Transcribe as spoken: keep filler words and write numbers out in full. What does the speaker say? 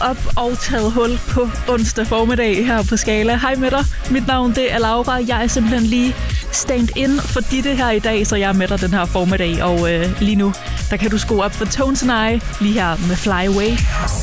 op og taget hul på onsdag formiddag her på Skala. Hej med dig. Mit navn det er Laura. Jeg er simpelthen lige stand-in for Ditte her i dag, så jeg er med dig den her formiddag. Og øh, lige nu, der kan du skrue op for Tones and I, lige her med Fly Away.